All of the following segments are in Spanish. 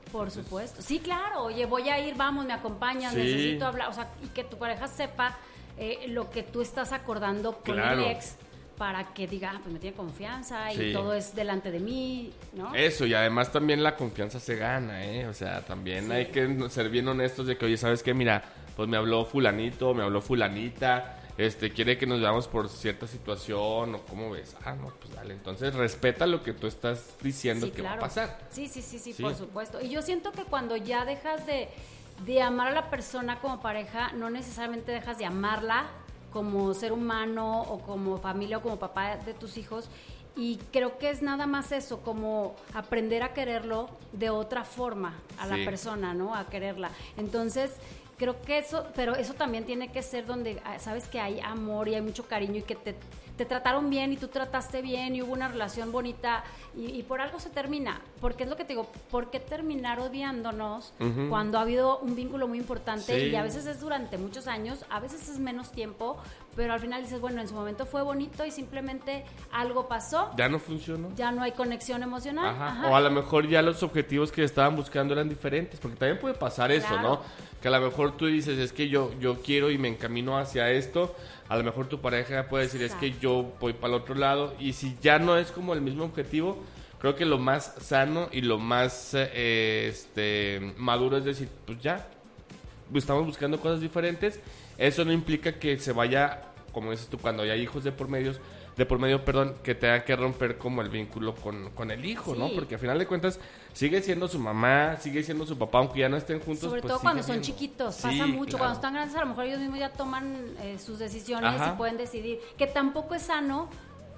Por supuesto. Sí, claro. Oye, voy a ir, vamos, me acompañas, necesito hablar. O sea, y que tu pareja sepa lo que tú estás acordando con el ex para que diga, pues me tiene confianza y todo es delante de mí, ¿no? Eso, y además también la confianza se gana, ¿eh? O sea, también hay que ser bien honestos de que, oye, ¿sabes qué? Mira, pues me habló fulanito, me habló fulanita, quiere que nos veamos por cierta situación, o cómo ves. No, pues dale, entonces respeta lo que tú estás diciendo que va a pasar. Sí, por supuesto. Y yo siento que cuando ya dejas de amar a la persona como pareja, no necesariamente dejas de amarla como ser humano o como familia o como papá de tus hijos, y creo que es nada más eso, como aprender a quererlo de otra forma a la persona, ¿no? A quererla. Entonces, creo que pero eso también tiene que ser donde sabes que hay amor y hay mucho cariño y que te trataron bien y tú trataste bien y hubo una relación bonita y por algo se termina. Porque es lo que te digo, ¿por qué terminar odiándonos cuando ha habido un vínculo muy importante? Y a veces es durante muchos años, a veces es menos tiempo, pero al final dices, bueno, en su momento fue bonito y simplemente algo pasó. Ya no funcionó. Ya no hay conexión emocional. Ajá. O a lo mejor ya los objetivos que estaban buscando eran diferentes, porque también puede pasar eso, ¿no? Que a lo mejor tú dices, es que yo quiero y me encamino hacia esto. A lo mejor tu pareja puede decir, es que yo voy para el otro lado. Y si ya no es como el mismo objetivo, creo que lo más sano y lo más maduro es decir, pues ya, estamos buscando cosas diferentes. Eso no implica que se vaya, como dices tú, cuando hay hijos de por medio, que tenga que romper como el vínculo con el hijo, ¿no? Porque al final de cuentas sigue siendo su mamá, sigue siendo su papá, aunque ya no estén juntos. Sobre todo cuando son chiquitos, pasa mucho. Cuando están grandes, a lo mejor ellos mismos ya toman sus decisiones y pueden decidir. Que tampoco es sano,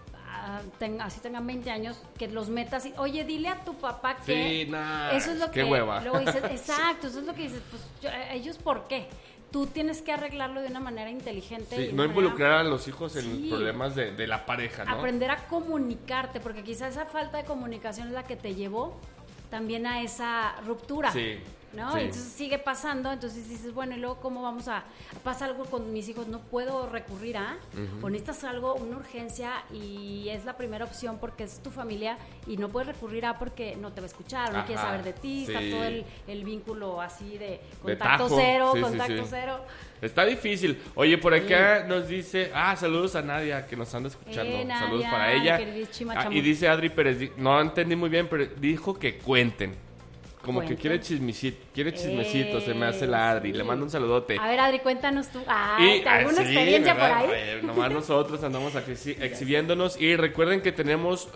así tengan 20 años, que los metas y, oye, dile a tu papá que... Sí, nada, eso es lo qué que hueva. Luego dices, exacto, eso es lo que dices, pues ellos, ¿por qué? Tú tienes que arreglarlo de una manera inteligente. Sí, no involucrar a los hijos en problemas de la pareja, ¿no? Aprender a comunicarte, porque quizás esa falta de comunicación es la que te llevó también a esa ruptura. Sí. ¿No? Sí. Y entonces sigue pasando, entonces dices, bueno, y luego ¿cómo vamos pasa algo con mis hijos? No puedo recurrir o necesitas algo, una urgencia, y es la primera opción porque es tu familia y no puedes recurrir porque no te va a escuchar, no quiere saber de ti, está todo el vínculo así de contacto cero, cero. Está difícil. Oye, por acá nos dice, saludos a Nadia que nos anda escuchando. Nadia, saludos para ella. Y dice Adri Pérez, no entendí muy bien, pero dijo que cuenten. Como que quiere chismecito, se me hace la Adri. Le mando un saludote. A ver, Adri, cuéntanos tú. ¿Alguna experiencia ¿verdad? por ahí? Nomás nosotros andamos aquí exhibiéndonos. Y recuerden que tenemos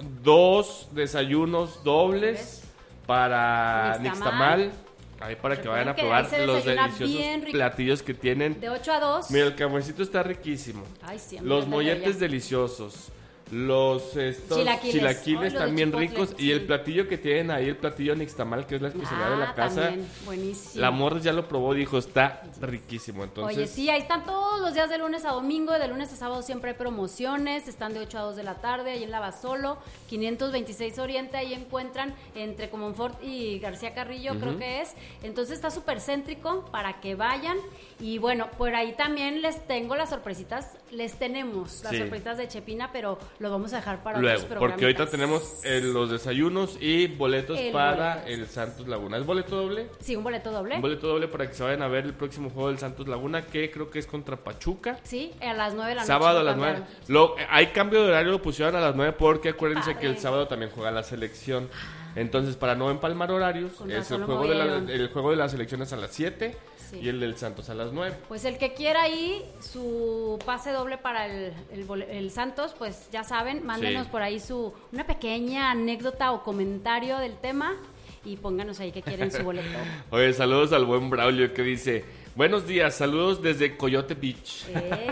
2 desayunos dobles para Nixtamal. Ahí para que vayan a probar los deliciosos platillos que tienen. De 8 a 2. Mira, el cafecito está riquísimo. Los molletes deliciosos. Los chilaquiles también ricos. Y el platillo que tienen ahí, el platillo nixtamal, que es la especialidad de la casa. También, buenísimo. La Morris ya lo probó, dijo, está riquísimo. Entonces, oye, sí, ahí están todos los días de lunes a domingo. De lunes a sábado siempre hay promociones. Están de 8 a 2 de la tarde, ahí en Lavasolo, 526 Oriente. Ahí encuentran entre Comonfort y García Carrillo, creo que es. Entonces está súper céntrico para que vayan. Y bueno, por ahí también les tengo las sorpresitas. Les tenemos las sorpresitas de Chepina, pero lo vamos a dejar para luego, otros programas. porque ahorita tenemos los desayunos y boletos para el Santos Laguna. ¿Es boleto doble? Sí, un boleto doble. Un boleto doble para que se vayan a ver el próximo juego del Santos Laguna, que creo que es contra Pachuca. Sí, a las 9 de la noche. Sábado a las 9. Hay cambio de horario, lo pusieron a las 9 porque acuérdense que el sábado también juega la selección. Entonces, para no empalmar horarios, es el juego de las selecciones a las 7 y el del Santos a las 9. Pues el que quiera ahí su pase doble para el Santos, pues ya saben, mándenos por ahí una pequeña anécdota o comentario del tema y pónganos ahí que quieren su boleto. Oye, saludos al buen Braulio que dice, buenos días, saludos desde Coyote Beach.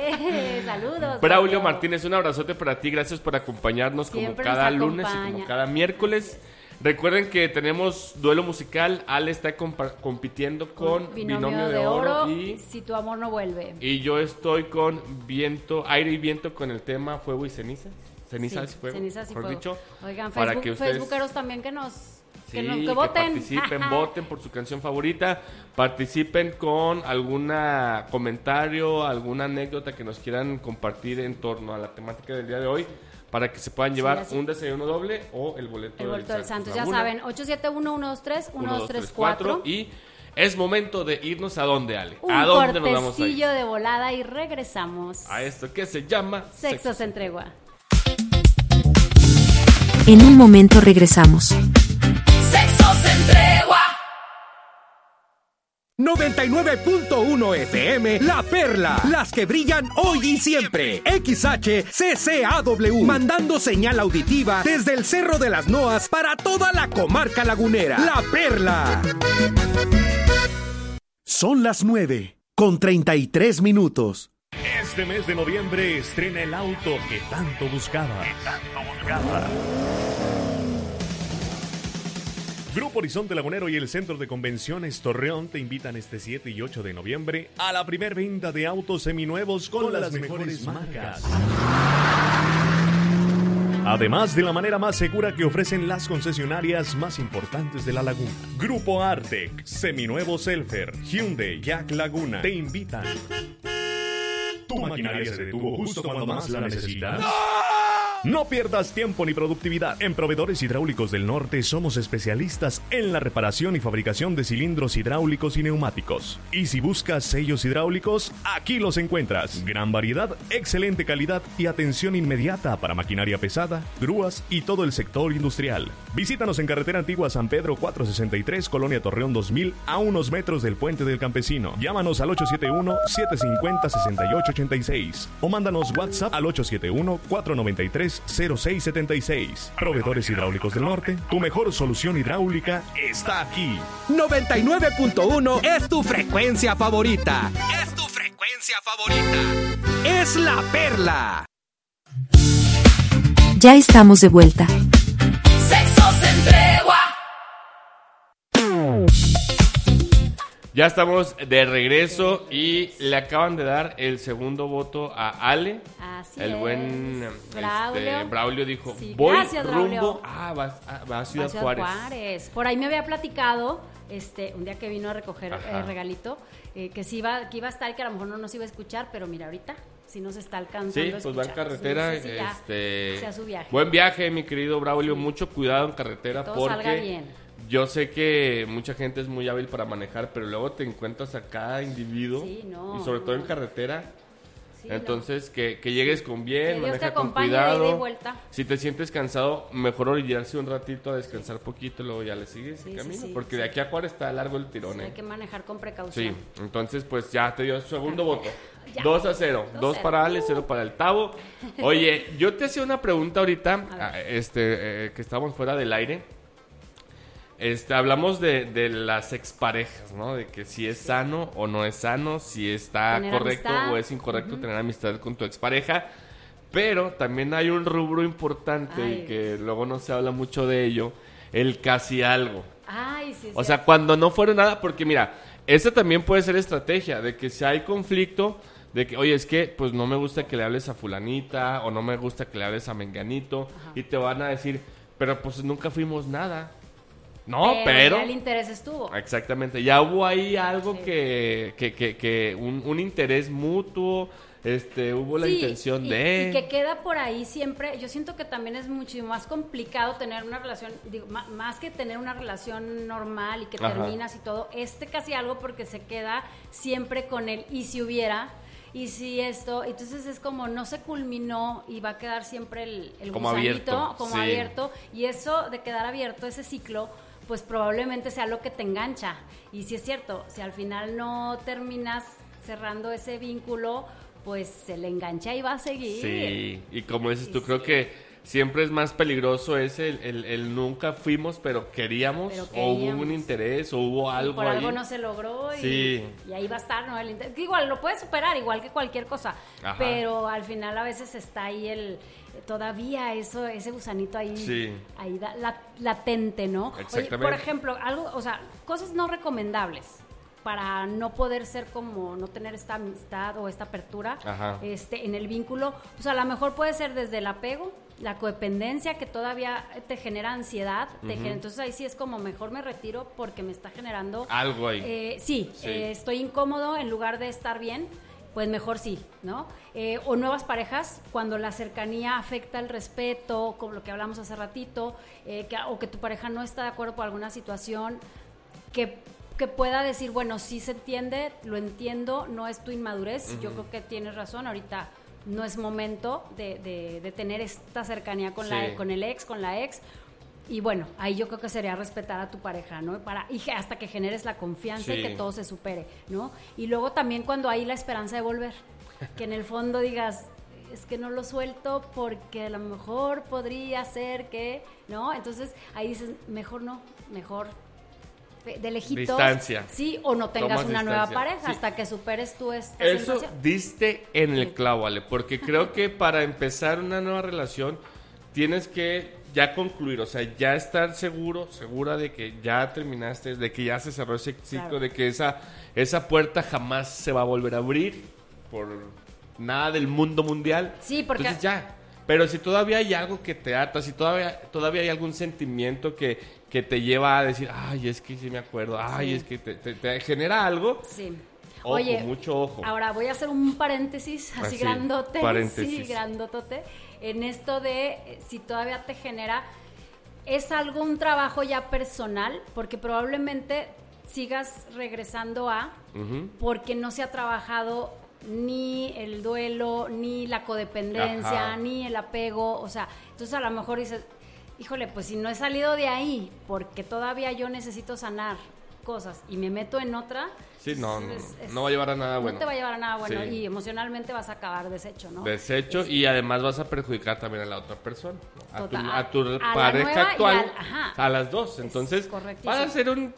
Saludos. Braulio Martínez, un abrazote para ti, gracias por acompañarnos siempre como cada lunes y como cada miércoles. Recuerden que tenemos duelo musical. Ale está compitiendo con Binomio de Oro y Si tu amor no vuelve. Y yo estoy con Aire y Viento con el tema Fuego y Ceniza. Cenizas y Fuego. Cenizas y Fuego. Dicho, oigan, Facebookeros también que voten. Participen, voten por su canción favorita. Participen con algún comentario, alguna anécdota que nos quieran compartir en torno a la temática del día de hoy. para que se puedan llevar un desayuno doble o el boleto del Santos. Ya saben, 871-123-1234. Y es momento de irnos a dónde, Ale. ¿A dónde nos vamos a ir? Un cortecillo de volada y regresamos. A esto que se llama Sexo se entregua. En un momento regresamos. Sexo se entregua. 99.1 FM, La Perla, las que brillan hoy y siempre. XHCCAW, mandando señal auditiva desde el Cerro de las Noas para toda la comarca lagunera. La Perla. Son las 9:33. Este mes de noviembre estrena el auto que tanto buscabas. Grupo Horizonte Lagunero y el Centro de Convenciones Torreón te invitan este 7 y 8 de noviembre a la primer venta de autos seminuevos con las mejores marcas. Además de la manera más segura que ofrecen las concesionarias más importantes de la laguna. Grupo Artec, Seminuevo Selfer, Hyundai, Jack Laguna te invitan. ¿Tu maquinaria se detuvo justo cuando más la necesitas? No pierdas tiempo ni productividad. En Proveedores Hidráulicos del Norte somos especialistas en la reparación y fabricación de cilindros hidráulicos y neumáticos. Y si buscas sellos hidráulicos, aquí los encuentras. Gran variedad, excelente calidad y atención inmediata para maquinaria pesada, grúas y todo el sector industrial. Visítanos en Carretera Antigua San Pedro 463, Colonia Torreón 2000, a unos metros del Puente del Campesino. Llámanos al 871-750-6886 o mándanos WhatsApp al 871-493-0676. Proveedores Hidráulicos del Norte, tu mejor solución hidráulica está aquí. 99.1 es tu frecuencia favorita. Es La Perla. Ya estamos de vuelta. Sexo se entregua. Ya estamos de regreso y le acaban de dar el segundo voto a Ale. Así el buen Braulio dijo, sí, voy gracias, rumbo va a Ciudad Juárez. Por ahí me había platicado un día que vino a recoger regalito, que iba a estar y que a lo mejor no nos iba a escuchar, pero mira, ahorita sí nos está alcanzando a escuchar. Pues va en carretera. Sí, sea su viaje. Buen viaje, mi querido Braulio, mucho cuidado en carretera todo porque salga bien. Yo sé que mucha gente es muy hábil para manejar, pero luego te encuentras a cada individuo y sobre todo en carretera. Sí, entonces, que llegues con bien, maneja con cuidado. De vuelta. Si te sientes cansado, mejor orillarse un ratito a descansar poquito, luego ya le sigues el camino. Porque de aquí a Juárez está largo el tirón. Hay que manejar con precaución. Sí, entonces pues ya te dio su segundo voto. 2-0. 2 para Ale, 0 para el Tavo. Oye, yo te hacía una pregunta ahorita, que estábamos fuera del aire. Hablamos de las exparejas, ¿no? De que si es sano o no es sano, si está tener correcto amistad o es incorrecto tener amistad con tu expareja. Pero también hay un rubro importante y que luego no se habla mucho de ello, el casi algo. O sea, cuando no fueron nada, porque mira, esa también puede ser estrategia, de que si hay conflicto, de que, oye, es que pues no me gusta que le hables a fulanita o no me gusta que le hables a menganito y te van a decir, pero pues nunca fuimos nada. No, pero ya el interés estuvo. Exactamente, ya hubo ahí algo que un interés mutuo, hubo la intención de... Y que queda por ahí siempre, yo siento que también es mucho más complicado tener una relación, digo, más que tener una relación normal y que terminas y todo, casi algo porque se queda siempre con el y si hubiera... Y si entonces es como no se culminó y va a quedar siempre el como gusanito abierto, y eso de quedar abierto, ese ciclo, pues probablemente sea lo que te engancha. Y si es cierto, si al final no terminas cerrando ese vínculo, pues el engancha y va a seguir. Sí, y como dices tú, creo que siempre es más peligroso el nunca fuimos, pero queríamos, o hubo un interés, o hubo algo por ahí. Algo no se logró y ahí va a estar, ¿no? El interés. Igual lo puedes superar, igual que cualquier cosa, pero al final a veces está ahí todavía ese gusanito ahí, ahí latente, ¿no? Exactamente. Oye, por ejemplo, cosas no recomendables para no poder ser como, no tener esta amistad o esta apertura en el vínculo, pues a lo mejor puede ser desde el apego, la codependencia que todavía te genera ansiedad, entonces ahí sí es como mejor me retiro porque me está generando algo ahí. estoy incómodo en lugar de estar bien pues mejor sí, ¿no? O nuevas parejas, cuando la cercanía afecta el respeto, como lo que hablamos hace ratito, o que tu pareja no está de acuerdo por alguna situación, que pueda decir, bueno, sí se entiende, lo entiendo, no es tu inmadurez, yo creo que tienes razón, ahorita no es momento de tener esta cercanía con el ex, con la ex. Y bueno, ahí yo creo que sería respetar a tu pareja, ¿no? Y hasta que generes la confianza y que todo se supere, ¿no? Y luego también cuando hay la esperanza de volver, que en el fondo digas, es que no lo suelto porque a lo mejor podría ser que, ¿no? Entonces ahí dices, mejor no, mejor de lejitos. Distancia. Sí, o no tengas una nueva pareja hasta que superes tú esta situación. Eso diste en el clavo, Ale, porque creo que para empezar una nueva relación tienes que ya concluir, o sea, ya estar segura de que ya terminaste, de que ya se cerró ese ciclo, de que esa puerta jamás se va a volver a abrir por nada del mundo mundial. Sí, porque... Entonces ya, pero si todavía hay algo que te ata, si todavía hay algún sentimiento que te lleva a decir, ay, es que sí me acuerdo, ay, es que te genera algo. Sí. Ojo, oye, mucho ojo. Ahora voy a hacer un paréntesis así grandote. Paréntesis. Sí, grandotote. En esto de si todavía te genera, es algo, un trabajo ya personal, porque probablemente sigas regresando porque no se ha trabajado ni el duelo, ni la codependencia, ni el apego, o sea, entonces a lo mejor dices, híjole, pues si no he salido de ahí, porque todavía yo necesito sanar cosas y me meto en otra, no va a llevar a nada bueno. No te va a llevar a nada bueno y emocionalmente vas a acabar deshecho, ¿no? Deshecho y además vas a perjudicar también a la otra persona, ¿no? a tu a pareja actual, a las dos. Entonces, vas a ser un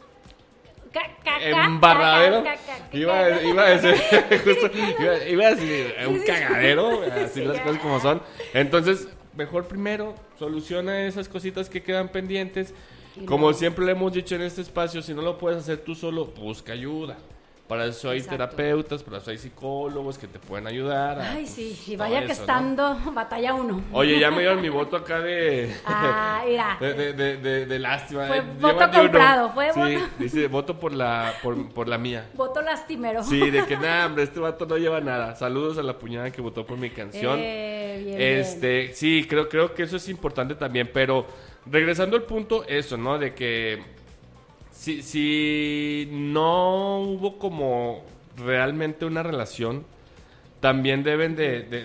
embarradero. Iba a decir justo, iba a decir un cagadero, así las cosas como son. Entonces, mejor primero soluciona esas cositas que quedan pendientes. Como siempre le hemos dicho en este espacio, si no lo puedes hacer tú solo, busca ayuda. Para eso hay terapeutas, para eso hay psicólogos que te pueden ayudar. Ay, sí, y vaya que estando, ¿no? Batalla uno. Oye, ya me dieron mi voto acá mira. de lástima. Fue voto comprado, fue voto. Sí, dice voto por la mía. Voto lastimero. Sí, de que nada, hombre, este vato no lleva nada. Saludos a la puñada que votó por mi canción. Bien. Sí, creo que eso es importante también, pero regresando al punto, eso, ¿no? De que si no hubo como realmente una relación, también deben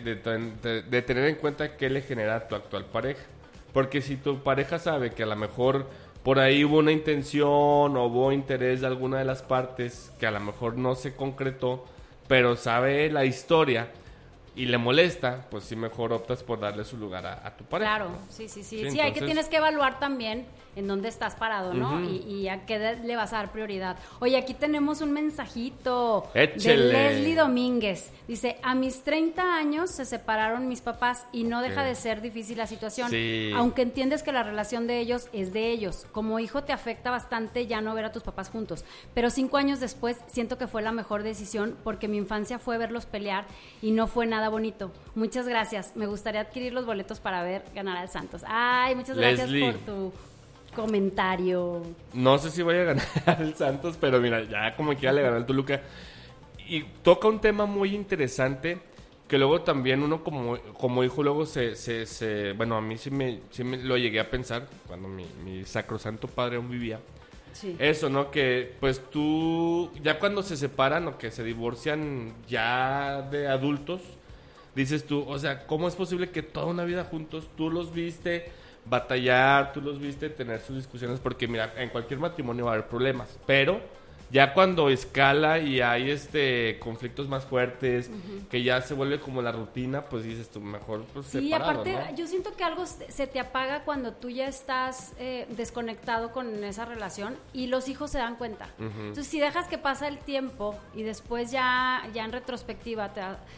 de tener en cuenta qué le genera a tu actual pareja. Porque si tu pareja sabe que a lo mejor por ahí hubo una intención o hubo interés de alguna de las partes que a lo mejor no se concretó, pero sabe la historia y le molesta, pues sí mejor optas por darle su lugar a tu pareja. Claro, ¿no? sí, entonces, hay que tienes que evaluar también en dónde estás parado, ¿no? Y a qué le vas a dar prioridad. Oye, aquí tenemos un mensajito Échele. de Leslie Domínguez. Dice, a mis 30 años se separaron mis papás y no deja de ser difícil la situación. Sí. Aunque entiendes que la relación de ellos es de ellos. Como hijo te afecta bastante ya no ver a tus papás juntos. Pero 5 años después siento que fue la mejor decisión porque mi infancia fue verlos pelear y no fue nada bonito. Muchas gracias. Me gustaría adquirir los boletos para ver ganar al Santos. Ay, muchas gracias Leslie, por tu comentario. No sé si voy a ganar el Santos, pero mira, ya como quiera le ganó el Toluca. Y toca un tema muy interesante que luego también uno como hijo luego bueno, a mí sí me lo llegué a pensar cuando mi sacrosanto padre aún vivía. Sí. Eso, ¿no? Que pues tú, ya cuando se separan o que se divorcian ya de adultos, dices tú, o sea, ¿cómo es posible que toda una vida juntos tú los viste batallar, tú los viste tener sus discusiones? Porque mira, en cualquier matrimonio va a haber problemas, pero ya cuando escala y hay conflictos más fuertes, que ya se vuelve como la rutina, pues dices tú, mejor pues separado, aparte, ¿no? yo siento que algo se te apaga cuando tú ya estás desconectado con esa relación y los hijos se dan cuenta. Entonces, si dejas que pasa el tiempo y después ya en retrospectiva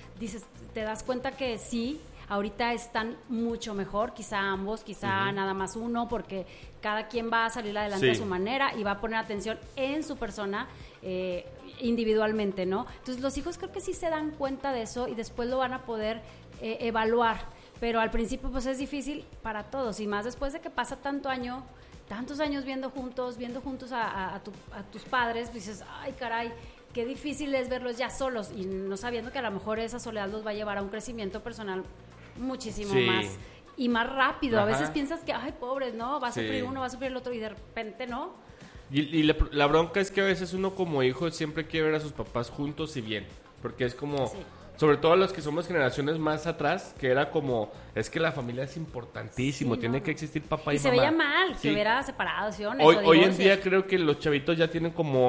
te das cuenta que sí, ahorita están mucho mejor, quizá ambos, quizá nada más uno, porque cada quien va a salir adelante a su manera y va a poner atención en su persona individualmente, ¿no? Entonces los hijos creo que sí se dan cuenta de eso y después lo van a poder evaluar, pero al principio pues es difícil para todos y más después de que pasa tantos años viendo juntos a tus padres, dices, ay caray, qué difícil es verlos ya solos y no sabiendo que a lo mejor esa soledad los va a llevar a un crecimiento personal muchísimo más y más rápido. Ajá. A veces piensas que, ay, pobres, ¿no? Va a sufrir uno, va a sufrir el otro y de repente, ¿no? Y la bronca es que a veces uno como hijo siempre quiere ver a sus papás juntos y bien, porque es como... Sí. Sobre todo los que somos generaciones más atrás, que era como, es que la familia es importantísimo, tiene que existir papá y mamá. Y se veía mal que hubiera separaciones Hoy en día creo que los chavitos ya tienen como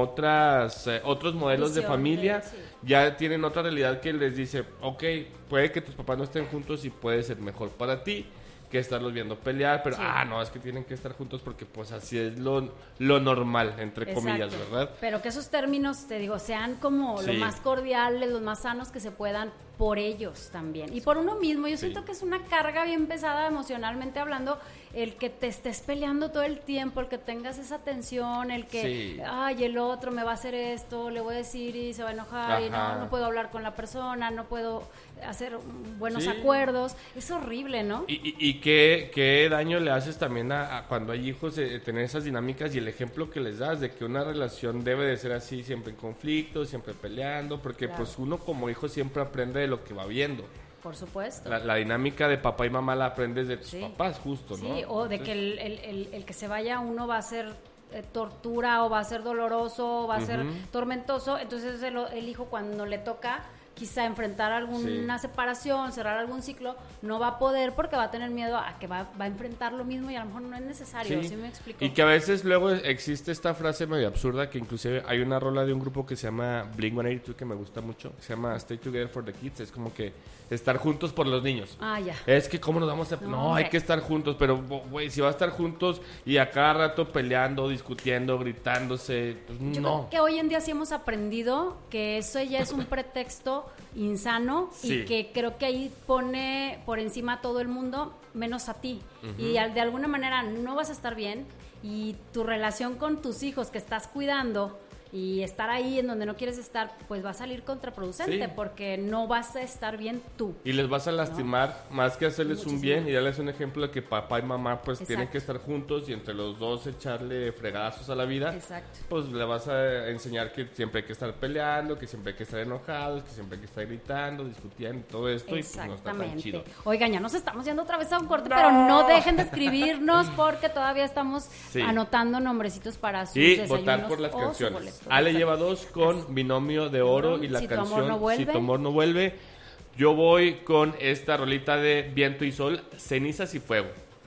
otros modelos de familia, ya tienen otra realidad que les dice, ok, puede que tus papás no estén juntos y puede ser mejor para ti que estarlos viendo pelear, pero no, es que tienen que estar juntos porque pues así es lo normal, entre comillas, ¿verdad? Pero que esos términos, te digo, sean como lo más cordiales, los más sanos que se puedan por ellos también. Y por uno mismo, yo siento que es una carga bien pesada emocionalmente hablando, el que te estés peleando todo el tiempo, el que tengas esa tensión, el que, ay, el otro me va a hacer esto, le voy a decir y se va a enojar, y no puedo hablar con la persona, no puedo hacer buenos acuerdos. Es horrible, ¿no? Y qué daño le haces también a cuando hay hijos, tener esas dinámicas y el ejemplo que les das de que una relación debe de ser así, siempre en conflicto, siempre peleando, porque pues uno como hijo siempre aprende de lo que va viendo. Por supuesto. La dinámica de papá y mamá la aprendes de tus papás, justo, ¿no? Sí, o de que el que se vaya uno va a ser tortura, o va a ser doloroso, o va a ser tormentoso. Entonces el hijo cuando le toca quizá enfrentar alguna separación, cerrar algún ciclo, no va a poder porque va a tener miedo a que va a enfrentar lo mismo y a lo mejor no es necesario, ¿sí me explico? Y que a veces luego existe esta frase medio absurda que inclusive hay una rola de un grupo que se llama Blink-182 que me gusta mucho, se llama Stay Together for the Kids, es como que estar juntos por los niños. Ya. Es que cómo nos vamos a... No, hay que estar juntos, pero güey, si va a estar juntos y a cada rato peleando, discutiendo, gritándose, pues Yo creo que hoy en día sí hemos aprendido que eso ya es un pretexto insano y que creo que ahí pone por encima a todo el mundo menos a ti y de alguna manera no vas a estar bien y tu relación con tus hijos que estás cuidando y estar ahí en donde no quieres estar, pues va a salir contraproducente porque no vas a estar bien tú. Y les vas a lastimar más que hacerles un bien y darles un ejemplo de que papá y mamá pues tienen que estar juntos y entre los dos echarle fregadazos a la vida. Exacto. Pues le vas a enseñar que siempre hay que estar peleando, que siempre hay que estar enojados, que siempre hay que estar gritando, discutiendo, todo esto y pues no está tan chido. Oigan, ya nos estamos yendo otra vez a un corte, pero no dejen de escribirnos porque todavía estamos anotando nombrecitos para sus desayunos votar por las canciones. Ale lleva 2 con Binomio de Oro y la canción Si tu amor no vuelve. Yo voy con esta rolita de Viento y Sol, Cenizas y Fuego.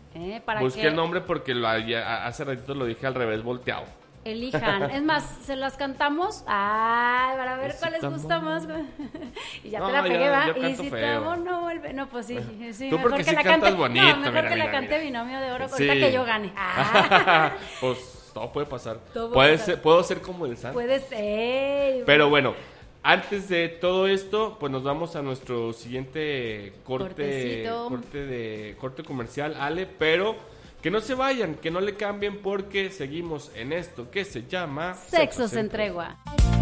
Busqué el nombre porque hace ratito lo dije al revés, volteado. Elijan. Es más, se las cantamos. Para ver cuál les gusta más. Y ya te la pegué, ¿va? Y si tu amor no vuelve. No, pues sí. Tú porque sí cantas bonito. No, mejor que la cante Binomio de Oro, ahorita que yo gane. Pues todo puede pasar. Puedo ser como el santo. Puede ser. Pero bueno, antes de todo esto, pues nos vamos a nuestro siguiente corte comercial, Ale, pero que no se vayan, que no le cambien porque seguimos en esto que se llama Sexo sin tregua.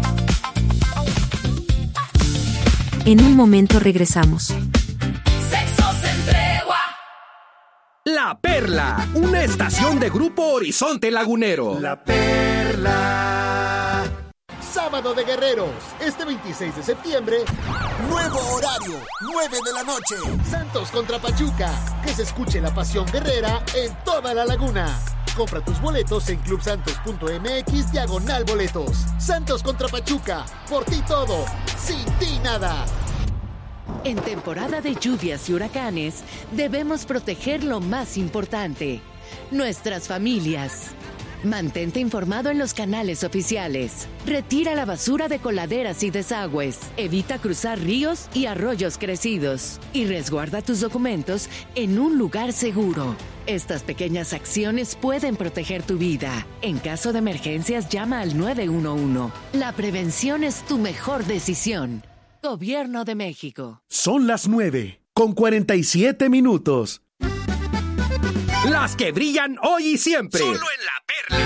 En un momento regresamos. Sexo sin tregua. La Perla, una estación de Grupo Horizonte Lagunero. La Perla. Sábado de Guerreros, este 26 de septiembre. Nuevo horario, 9 de la noche. Santos contra Pachuca. Que se escuche la pasión guerrera en toda la laguna. Compra tus boletos en clubsantos.mx/boletos. Santos contra Pachuca. Por ti todo, sin ti nada. En temporada de lluvias y huracanes, debemos proteger lo más importante, nuestras familias. Mantente informado en los canales oficiales. Retira la basura de coladeras y desagües. Evita cruzar ríos y arroyos crecidos. Y resguarda tus documentos en un lugar seguro. Estas pequeñas acciones pueden proteger tu vida. En caso de emergencias, llama al 911. La prevención es tu mejor decisión. Gobierno de México. Son las 9:47. Las que brillan hoy y siempre. Solo en La Perla.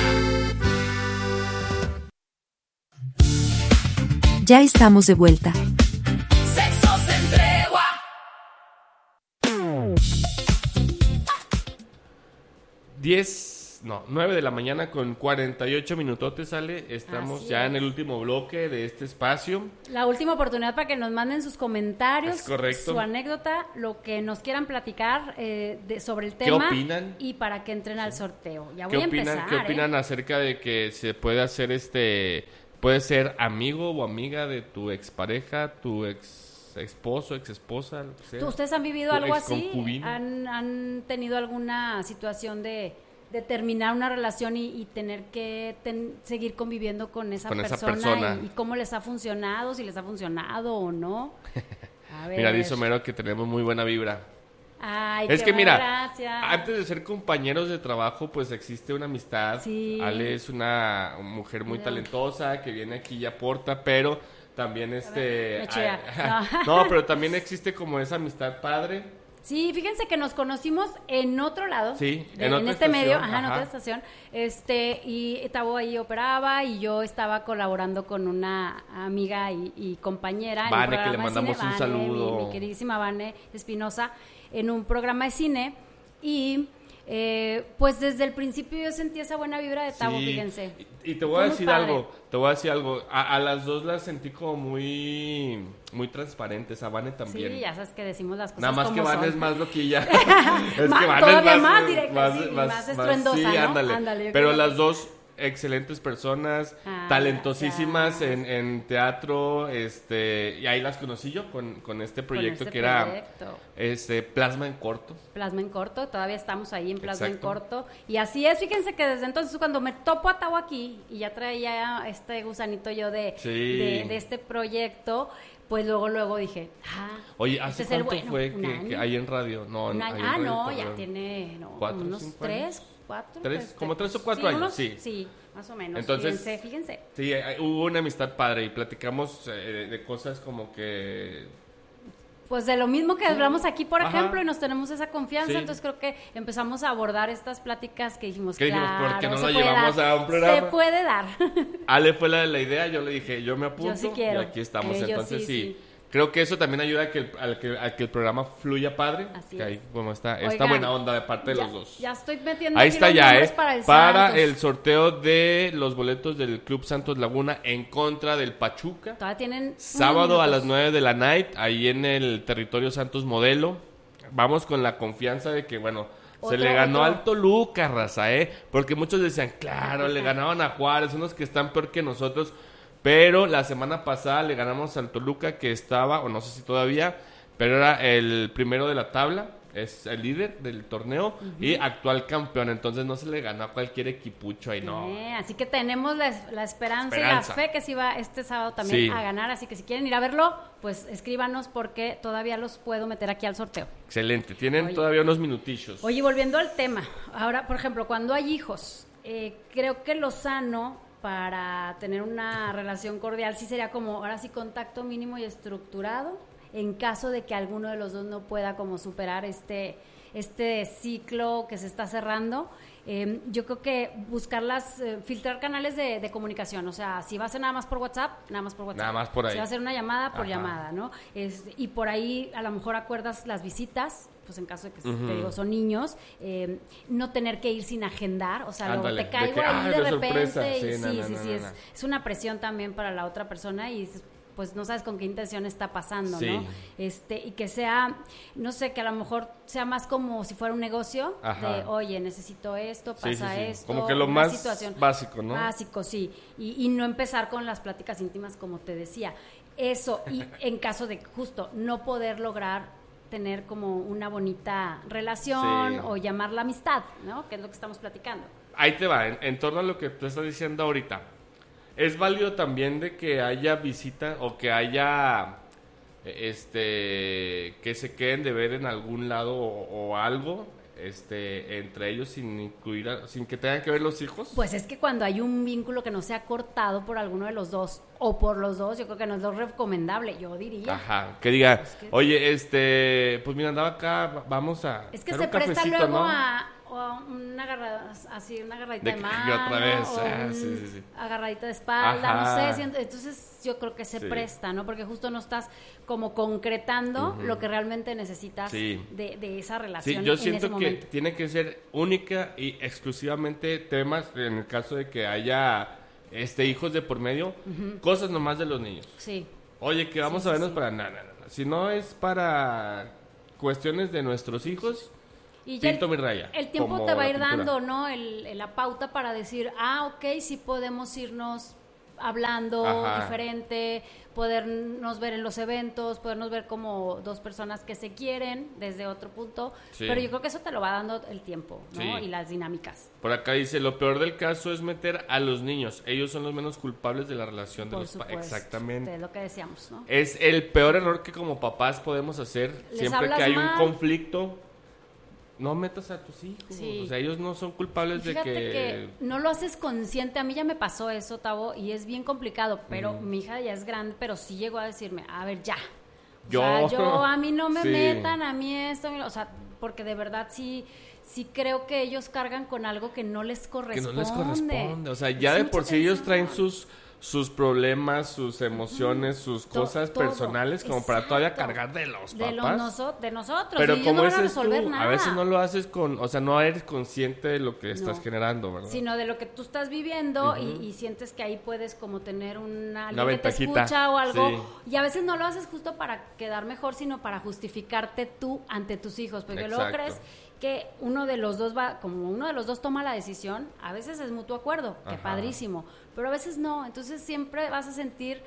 Ya estamos de vuelta. Sexo sin tregua. 10 9 de la mañana con 48 minutotes sale. Estamos Así ya es. en el último bloque de este espacio. La última oportunidad para que nos manden sus comentarios, Es correcto. su anécdota, lo que nos quieran platicar sobre el tema. opinan? Y para que entren al sorteo. Ya ¿Qué voy a opinan, empezar. ¿Qué opinan acerca de que se puede hacer puede ser amigo o amiga de tu expareja, tu ex esposo, ex esposa, lo que sea? ¿Ustedes han vivido Tu algo así? exconcubino. ¿Han tenido alguna situación de terminar una relación y tener que seguir conviviendo con esa persona? ¿Y cómo les ha funcionado? Si les ha funcionado o no. A ver. Mira, dice Homero que tenemos muy buena vibra. Ay, Es qué que mira, gracias. antes de ser compañeros de trabajo, pues existe una amistad. Sí. Ale es una mujer muy talentosa que viene aquí y aporta, pero también Me chea. no, pero también existe como esa amistad padre. Sí, fíjense que nos conocimos en otro lado. Sí, en en otra este estación, medio, en ajá. otra estación. Y Tabo ahí operaba y yo estaba colaborando con una amiga y compañera. en un Vane, que le programa de mandamos cine, un Vane, saludo. Mi queridísima Vane Espinosa, en un programa de cine. Y pues desde el principio yo sentí esa buena vibra de Tabo, Sí. fíjense. Y te voy Fue a muy decir padre. algo, a las dos las sentí como muy transparentes, a Vane también. Sí, ya sabes que decimos las cosas Nada más como que Vane son. es más loquilla. Es Más- que Vane todavía es más directa, sí, más estruendosa, sí, ¿no? ándale. Ándale, yo Pero creo que las dos excelentes personas, talentosísimas en teatro, y ahí las conocí yo con este proyecto este que era proyecto. Plasma en corto. Plasma en corto, todavía estamos ahí en Plasma Exacto. en corto. Y así es, fíjense que desde entonces cuando me topo a Tabo aquí y ya traía este gusanito yo de este proyecto, pues luego dije, Oye, este ¿hace es el cuánto bueno. fue Un que año. hay en radio? No, Un ahí año. en Radio No, Torreón. ya tiene ¿4, unos 5 3, años? 4. Como 3 o 4 años, sí. Sí, más o menos. Entonces, Fíjense. Sí, hubo una amistad padre y platicamos de cosas como que... Pues de lo mismo que hablamos aquí, por Ajá. ejemplo, y nos tenemos esa confianza, Sí. entonces creo que empezamos a abordar estas pláticas que dijimos, ¿Qué dijimos? claro, ¿Por qué no se lo puede llevamos dar, a un programa? Se puede dar. Ale fue la idea, yo le dije, yo me apunto Yo sí quiero. y aquí estamos. Yo Entonces sí. creo que eso también ayuda a que el programa fluya padre. Así que es. ahí, bueno, está Oigan, buena onda de parte de los dos. Ya estoy metiendo Ahí aquí está los ya, nombres para el para Santos. el sorteo de los boletos del Club Santos Laguna en contra del Pachuca. Todavía tienen Sábado a unos las minutos. 9 de la night, ahí en el territorio Santos Modelo. Vamos con la confianza de que, bueno, se le ganó al Toluca, raza, porque muchos decían, claro, le ganaban a Juárez, unos que están peor que nosotros, pero la semana pasada le ganamos al Toluca, que estaba, o no sé si todavía, pero era el primero de la tabla, es el líder del torneo y actual campeón, entonces no se le ganó a cualquier equipucho ahí, no. Así que tenemos la esperanza y Esperanza. la fe que sí va este sábado también Sí. a ganar, así que si quieren ir a verlo, pues escríbanos porque todavía los puedo meter aquí al sorteo. Excelente, tienen Oye. todavía unos minutillos. Oye, volviendo al tema, ahora, por ejemplo, cuando hay hijos, creo que lo sano para tener una relación cordial sí sería como, ahora sí, contacto mínimo y estructurado, en caso de que alguno de los dos no pueda como superar este ciclo que se está cerrando. Yo creo que filtrar canales de comunicación, o sea, si va a ser nada más por WhatsApp, nada más por WhatsApp. Nada más por ahí. Si va a ser una llamada, por Ajá. llamada, ¿no? Y por ahí a lo mejor acuerdas las visitas, pues en caso de que, te digo, son niños, no tener que ir sin agendar, o sea, luego Ándale, te caigo de que, ahí de de repente, sorpresa. y Sí, no. es una presión también para la otra persona y pues no sabes con qué intención está pasando, Sí. ¿no? Y que sea, no sé, que a lo mejor sea más como si fuera un negocio, Ajá. de, oye, necesito esto, Sí, pasa sí. esto. Como que lo una más situación básico, ¿no? Básico, sí. Y no empezar con las pláticas íntimas, como te decía. Eso, y en caso de justo no poder lograr tener como una bonita relación Sí. o llamarla amistad, ¿no? Que es lo que estamos platicando. Ahí te va, en torno a lo que tú estás diciendo ahorita. Es válido también de que haya visita o que haya que se queden de ver en algún lado o algo entre ellos sin que tengan que ver los hijos. Pues es que cuando hay un vínculo que no sea cortado por alguno de los dos o por los dos, yo creo que no es lo recomendable, yo diría. Ajá, que diga, Es que- oye, pues mira, andaba acá, vamos a Es que echar se un presta cafecito, luego ¿no? a, o una agarrada, así, una agarradita de Y mano, otra vez, o sí. agarradita de espalda, Ajá. no sé, entonces yo creo que se Sí. presta, ¿no? Porque justo no estás como concretando lo que realmente necesitas Sí. de esa Sí, relación yo en ese siento que momento. tiene que ser única y exclusivamente temas, en el caso de que haya hijos de por medio, cosas nomás de los niños. Sí. Oye, que vamos Sí, a sí, vernos sí. para nada. Si no es para cuestiones de nuestros hijos, Y ya pinto mi raya. el tiempo como te va a la ir pintura. dando, ¿no? La pauta para decir, ok, sí podemos irnos hablando Ajá. diferente, podernos ver en los eventos, podernos ver como dos personas que se quieren desde otro punto, Sí. pero yo creo que eso te lo va dando el tiempo, ¿no? Sí. Y las dinámicas. Por acá dice, lo peor del caso es meter a los niños. Ellos son los menos culpables de la relación de Por los padres. supuesto, Exactamente. es lo que decíamos, ¿no? Es el peor error que como papás podemos hacer. Les Siempre hablas que hay mal. un conflicto, no metas a tus hijos. Sí. O sea, ellos no son culpables de Fíjate que... que no lo haces consciente. A mí ya me pasó eso, Tavo, y es bien complicado, pero mi hija ya es grande, pero sí llegó a decirme, a ver, ya. O sea, yo a mí no me Sí. metan, a mí esto, o sea, porque de verdad sí creo que ellos cargan con algo que no les Que corresponde. no les corresponde. O sea, ya Es de mucha por sí ellos traen tensión. sus problemas, sus emociones, sus cosas Todo. personales como para todavía Exacto. cargar de los de papás. de nosotros. Pero y ellos como no van a dices tú, resolver nada. a veces no lo haces o sea, no eres consciente de lo que estás No. generando, ¿verdad? Sino de lo que tú estás viviendo y sientes que ahí puedes como tener alguien que te ventajita, escucha o algo. sí. Y a veces no lo haces justo para quedar mejor, sino para justificarte tú ante tus hijos. Porque luego Exacto. crees que uno de los dos como uno de los dos toma la decisión, a veces es mutuo acuerdo, que Ajá. padrísimo, pero a veces no. Entonces siempre vas a sentir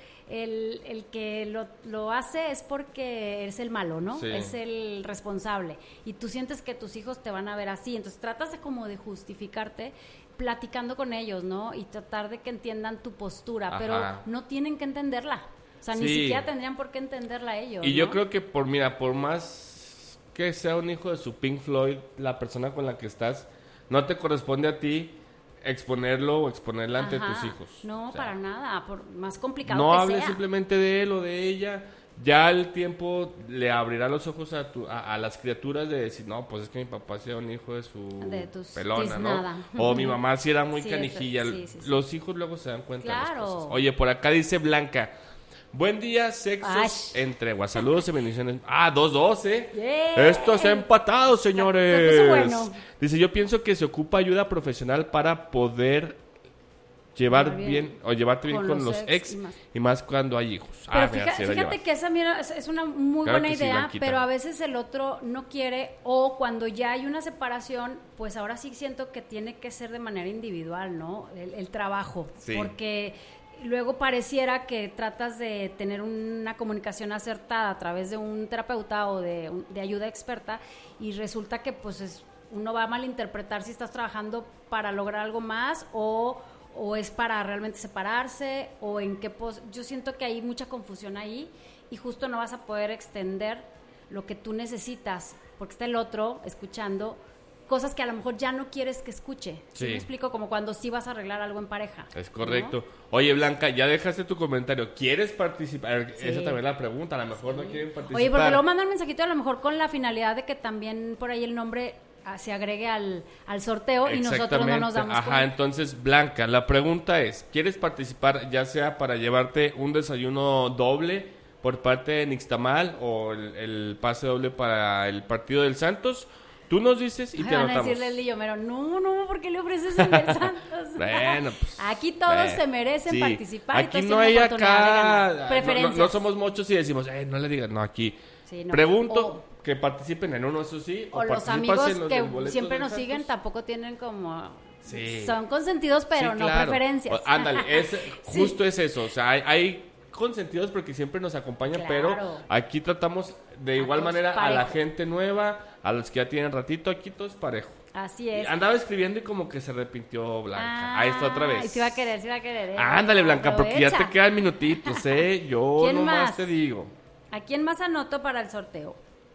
el que lo hace es porque eres el malo, ¿no? Sí. Es el responsable. Y tú sientes que tus hijos te van a ver así. Entonces tratas de como de justificarte platicando con ellos, ¿no? Y tratar de que entiendan tu postura, Ajá. pero no tienen que entenderla. O sea, ni Sí. siquiera tendrían por qué entenderla ellos. Y yo ¿no? creo que por más que sea un hijo de su Pink Floyd, la persona con la que estás, no te corresponde a ti exponerlo o exponerla ante Ajá. tus hijos. No, O sea, para nada, por más complicado no que hables sea. simplemente de él o de ella. Ya el tiempo le abrirá los ojos a las criaturas de decir, no, pues es que mi papá sí era un hijo de su De tus pelona, tiznada. ¿no? O mi mamá sí era muy Sí, canijilla. sí, sí, sí. Los hijos luego se dan cuenta de Claro. las cosas. Oye, por acá dice Blanca, buen día, sexos Ay. en tregua. Saludos y bendiciones. 2-2, ¿eh? Yeah. Esto se ha empatado, señores. Se puso bueno. Dice, yo pienso que se ocupa ayuda profesional para poder llevarte bien con los los ex y más cuando hay hijos. Pero Mira, sí la fíjate llevas. que esa mira, es una muy Claro buena que sí, idea, Blanquita. pero a veces el otro no quiere, o cuando ya hay una separación, pues ahora sí siento que tiene que ser de manera individual, ¿no? El trabajo, Sí. porque luego pareciera que tratas de tener una comunicación acertada a través de un terapeuta o de ayuda experta y resulta que pues uno va a malinterpretar si estás trabajando para lograr algo más o es para realmente separarse o en qué yo siento que hay mucha confusión ahí y justo no vas a poder extender lo que tú necesitas porque está el otro escuchando cosas que a lo mejor ya no quieres que escuche. ¿Sí Sí. me explico? Como cuando sí vas a arreglar algo en pareja. Es correcto. Oye, Blanca, ya dejaste tu comentario. ¿Quieres participar? Sí. Esa también es la pregunta. A lo mejor no quieren participar. Oye, porque luego mandan un mensajito a lo mejor con la finalidad de que también por ahí el nombre se agregue al sorteo y nosotros no nos damos Ajá, cuenta. entonces, Blanca, la pregunta es, ¿quieres participar ya sea para llevarte un desayuno doble por parte de Nixtamal o el pase doble para el partido del Santos? Tú nos dices y Ay, te van a anotamos. decirle el Lillomero, no, ¿por qué le ofreces el del Santos? Bueno, pues, aquí todos se merecen sí. participar. y Aquí todos no tienen hay oportunidad de ganar. acá... Preferencias. No somos muchos y decimos, no le digas, no, aquí. Sí, no. Pregunto que participen en uno, eso sí. O los participas amigos en los del que boleto siempre del nos siguen Santos. tampoco tienen como... Sí. Son consentidos, pero Sí, no claro. preferencias. Ándale, Sí. justo es eso. O sea, hay consentidos porque siempre nos acompañan, Claro. pero aquí tratamos de igual todos manera a la parejo. gente nueva, a los que ya tienen ratito, aquí todo es parejo. Así Y es. andaba escribiendo y como que se arrepintió Blanca. Ahí está otra vez. Sí va a querer, Ándale, Blanca, porque ya te Aprovecha. quedan minutitos, ¿eh? Yo ¿Quién nomás más? te digo. ¿A quién más anoto para el sorteo?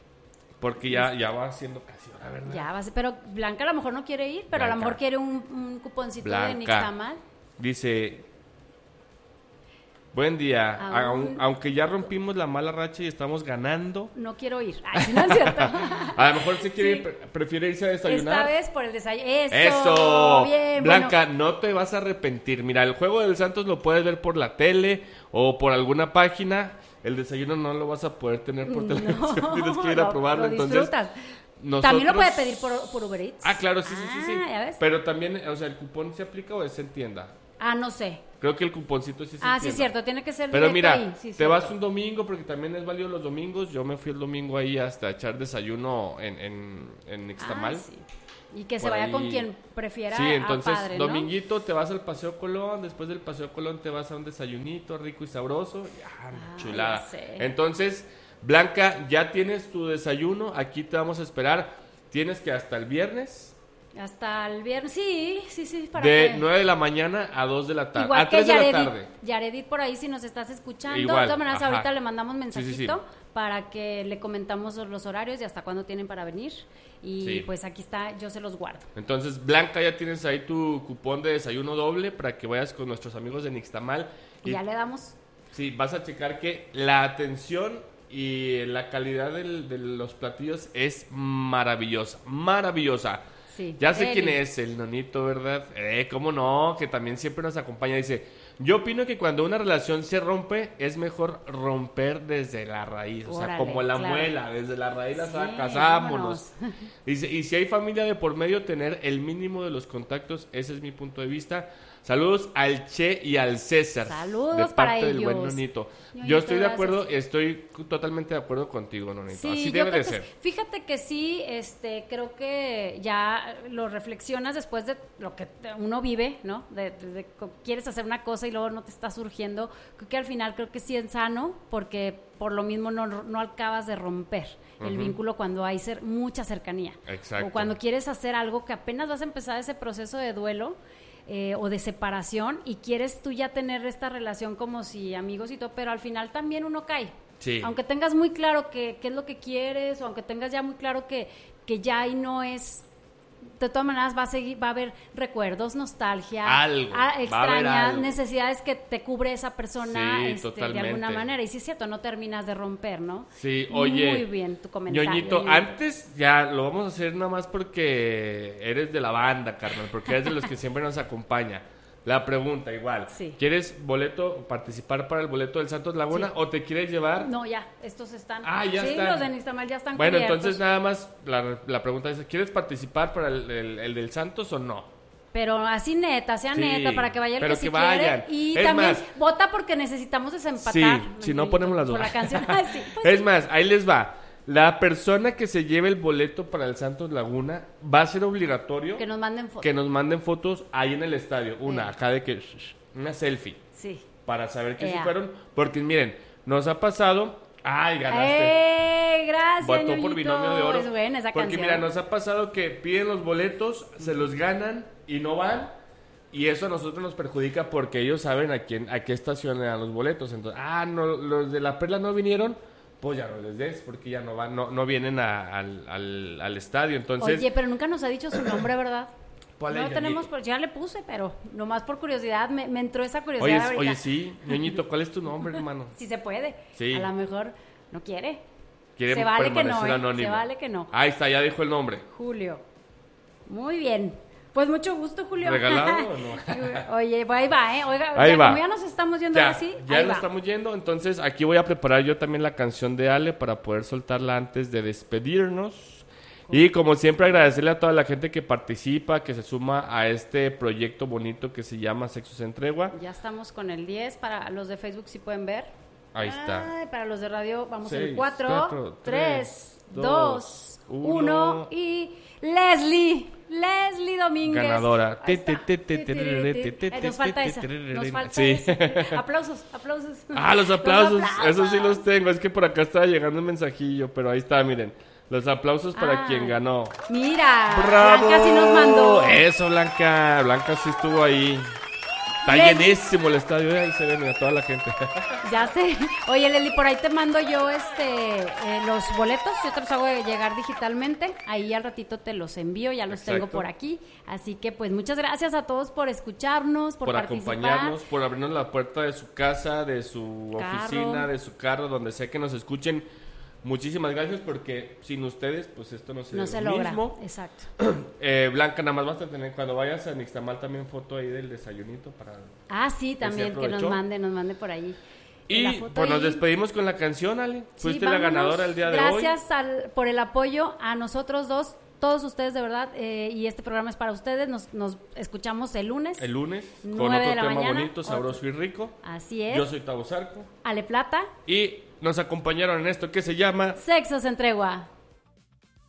Porque ya va siendo casi hora, ¿verdad? Ya va a ser, pero Blanca a lo mejor no quiere ir, pero a lo Blanca. mejor quiere un cuponcito de Blanca. Nixtamal. Dice, Buen día. Aún. Aunque ya rompimos la mala racha y estamos ganando. No quiero ir. Ay, no es cierto. A lo mejor prefiere irse a desayunar. Esta vez por el desayuno. ¡Eso! Bien, Blanca, bueno. no te vas a arrepentir. Mira, el juego del Santos lo puedes ver por la tele o por alguna página. El desayuno no lo vas a poder tener por televisión. Tienes que ir a probarlo. Lo Entonces, También lo puede pedir por Uber Eats. Ah, claro, sí. ¿Ya ves? Pero también, o sea, ¿el cupón se aplica o es en tienda? No sé. Creo que el cuponcito sí se entiende. Sí, cierto, tiene que ser Pero directo mira, ahí. Sí, te cierto. vas un domingo porque también es válido los domingos. Yo me fui el domingo ahí hasta echar desayuno en Ixtamal. Sí. Y que se Por vaya ahí. con quien prefiera. Sí, entonces padre, ¿no? dominguito te vas al Paseo Colón, después del Paseo Colón te vas a un desayunito rico y sabroso. Chulada. ya sé. Entonces, Blanca, ya tienes tu desayuno, aquí te vamos a esperar. Tienes que hasta el viernes. Hasta el viernes, sí, para De que... 9 de la mañana a 2 de la tarde. Igual A 3 que de la tarde. Yaredit por ahí, si nos estás escuchando. Igual, De todas maneras, ajá. ahorita le mandamos mensajito Sí. para que le comentamos los horarios y hasta cuándo tienen para venir. Y Sí. pues aquí está, yo se los guardo. Entonces, Blanca, ya tienes ahí tu cupón de desayuno doble para que vayas con nuestros amigos de Nixtamal. Y ya le damos. Sí, vas a checar que la atención y la calidad de los platillos es maravillosa. Sí. Ya sé Eli. quién es, el nonito, ¿verdad? Cómo no, que también siempre nos acompaña. Dice, yo opino que cuando una relación se rompe, es mejor romper desde la raíz. O sea, Órale, como la claro. muela, desde la raíz la Sí, sacas, vámonos. vámonos. Dice, y si hay familia de por medio, tener el mínimo de los contactos, ese es mi punto de vista. Saludos al Che y al César. Saludos de parte para del buen ellos. Nonito. Ñoñito, Yo estoy de gracias. acuerdo, estoy totalmente de acuerdo contigo, Nonito. Sí, Así yo debe creo de que ser. fíjate que sí, creo que ya lo reflexionas después de lo que uno vive, ¿no? De quieres hacer una cosa y luego no te está surgiendo. Creo que al final creo que sí es sano porque por lo mismo no acabas de romper el vínculo cuando hay mucha cercanía. Exacto. O cuando quieres hacer algo que apenas vas a empezar ese proceso de duelo. O de separación y quieres tú ya tener esta relación como si amigos y todo, pero al final también uno cae. Sí. Aunque tengas muy claro qué es lo que quieres o aunque tengas ya muy claro que ya ahí no es, de todas maneras va a haber recuerdos, nostalgia, Algo, va a haber extrañas, algo. necesidades que te cubre esa persona Sí, de totalmente. alguna manera. Y sí es cierto, no terminas de romper, ¿no? Sí, oye. Muy bien tu comentario. Ñoñito, Ñoñito. antes ya lo vamos a hacer nada más porque eres de la banda, carnal, porque eres de los que siempre nos acompaña. La pregunta igual, Sí. ¿quieres participar para el boleto del Santos Laguna Sí. o te quieres llevar? No, ya, estos están. Ya sí, están. los de Nixtamal ya están Bueno, cubiertos. entonces nada más la pregunta es, ¿quieres participar para el del Santos o no? Pero así neta, sea Sí, neta, para que vaya el pero que que sí vayan. quiere. Y Es también más, vota porque necesitamos desempatar. Sí, si no ponemos las dos. Por la canción. Sí, pues Es sí. más, ahí les va. La persona que se lleve el boleto para el Santos Laguna va a ser obligatorio Que nos manden fotos. que nos manden fotos ahí en el estadio. Una, acá de que... Una selfie. Sí. Para saber que sí Ea. fueron. Porque miren, nos ha pasado... ¡Ay, ganaste! Gracias, Votó por Ñoñito. binomio de oro. Es buena esa Porque canción. mira, nos ha pasado que piden los boletos, se los ganan y no van. Y eso a nosotros nos perjudica porque ellos saben a qué estación le dan los boletos. Entonces, no, los de la Perla no vinieron, pues ya no les des, porque ya no van, no vienen al estadio. Entonces, Oye, pero nunca nos ha dicho su nombre, ¿verdad? ¿cuál No es, tenemos, Ñoñito? ya le puse, pero nomás por curiosidad, me entró esa curiosidad ahorita. Oye, sí, Ñoñito, ¿cuál es tu nombre, hermano? Si se puede. Sí. A lo mejor no quiere. Quiere Se vale que no, permanecer anónimo. Se vale que no. Ahí está, ya dijo el nombre. Julio. Muy bien. Pues mucho gusto, Julio. ¿Regalado o no? Oye, ahí va, ¿eh? Oiga, Ahí ya, va. como ya nos estamos yendo Ya, así, ya ahí nos va. estamos yendo, entonces aquí voy a preparar yo también la canción de Ale para poder soltarla antes de despedirnos. Y como siempre agradecerle a toda la gente que participa, que se suma a este proyecto bonito que se llama Sexos en Tregua. Ya estamos con el 10, para los de Facebook si pueden ver. Ahí está. Ay, para los de radio vamos en 6, 4, 4, 3, 2, 2, 1 1 y Leslie Domínguez. Ganadora. Ahí está. Nos falta esa. Nos falta Sí. esa. Aplausos. Los aplausos, esos sí los tengo. Es que por acá estaba llegando un mensajillo, pero ahí está, miren. Los aplausos para quien ganó. Mira, ¡Bravo! Blanca sí nos mandó. Eso, Blanca. Blanca sí estuvo ahí. Está llenísimo el estadio, ahí se ve a toda la gente. Ya sé. Oye, Leli, por ahí te mando yo los boletos. Yo te los hago llegar digitalmente. Ahí al ratito te los envío, ya los tengo por aquí. Así que pues muchas gracias a todos por escucharnos, por participar, acompañarnos, por abrirnos la puerta de su casa, de su oficina, de su carro, donde sea que nos escuchen. Muchísimas gracias, porque sin ustedes, pues esto no se logra. Mismo. Exacto. Blanca, nada más vas a tener, cuando vayas a Nixtamal, también foto ahí del desayunito para... sí, también, que nos mande por ahí. Y pues nos despedimos con la canción, Ale. Fuiste la ganadora el día de hoy. Gracias por el apoyo a nosotros dos, todos ustedes, de verdad, y este programa es para ustedes. Nos escuchamos el lunes. El lunes, con otro tema bonito, sabroso y rico. Así es. Yo soy Tavo Zarco. Ale Plata. Y nos acompañaron en esto que se llama... Sexos en Tregua.